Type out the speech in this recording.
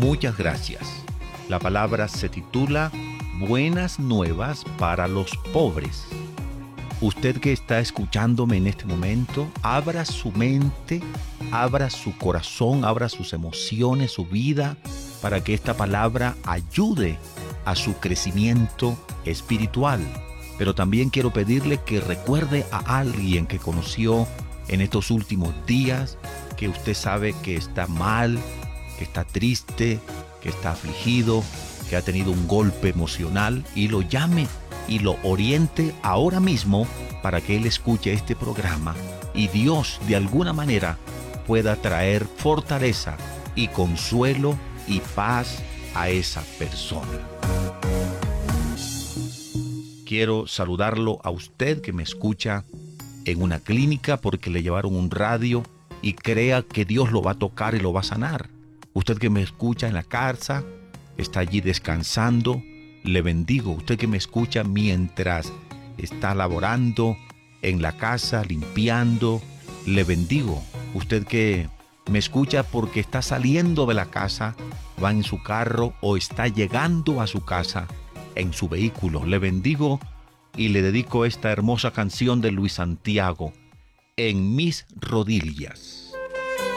muchas gracias. La palabra se titula Buenas nuevas para los pobres. Usted que está escuchándome en este momento, abra su mente, abra su corazón, abra sus emociones, su vida, para que esta palabra ayude a su crecimiento espiritual. Pero también quiero pedirle que recuerde a alguien que conoció en estos últimos días, que usted sabe que está mal, que está triste, que está afligido, que ha tenido un golpe emocional, y lo llame y lo oriente ahora mismo para que él escuche este programa y Dios de alguna manera pueda traer fortaleza y consuelo y paz a esa persona. Quiero saludarlo a usted que me escucha en una clínica porque le llevaron un radio y crea que Dios lo va a tocar y lo va a sanar. Usted que me escucha en la casa, está allí descansando, le bendigo. Usted que me escucha mientras está laborando en la casa, limpiando, le bendigo. Usted que me escucha porque está saliendo de la casa, va en su carro o está llegando a su casa en su vehículo, le bendigo y le dedico esta hermosa canción de Luis Santiago, En mis rodillas.